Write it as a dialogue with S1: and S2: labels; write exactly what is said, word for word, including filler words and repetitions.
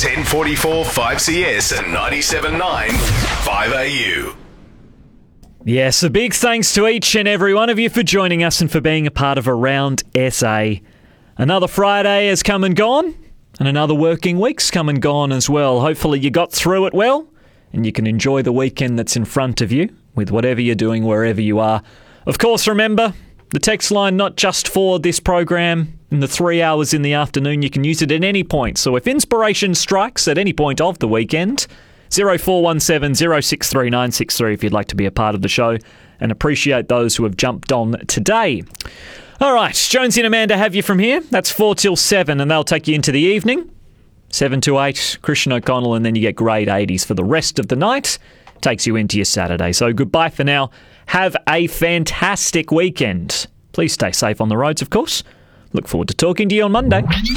S1: ten forty-four five C S and ninety-seven point nine five A U.
S2: Yes, a big thanks to each and every one of you for joining us and for being a part of Around S A. Another Friday has come and gone, and another working week's come and gone as well. Hopefully you got through it well, and you can enjoy the weekend that's in front of you with whatever you're doing, wherever you are. Of course, remember, the text line not just for this program in the three hours in the afternoon. You can use it at any point. So if inspiration strikes at any point of the weekend, zero four one seven zero six three nine six three if you'd like to be a part of the show, and appreciate those who have jumped on today. All right, Jonesy and Amanda have you from here. That's four till seven, and they'll take you into the evening. seven to eight, Christian O'Connell, and then you get grade eighties for the rest of the night. Takes you into your Saturday. So goodbye for now. Have a fantastic weekend. Please stay safe on the roads, of course. Look forward to talking to you on Monday.